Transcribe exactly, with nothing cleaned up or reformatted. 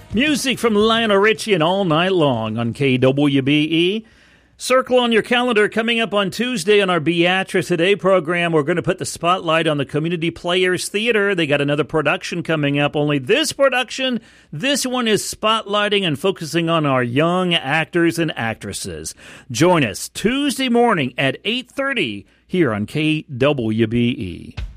Music from Lionel Richie and All Night Long on K W B E. Circle on your calendar, coming up on Tuesday on our Beatrice Today program, we're going to put the spotlight on the Community Players Theater. They got another production coming up, only this production, this one is spotlighting and focusing on our young actors and actresses. Join us Tuesday morning at eight thirty here on K W B E.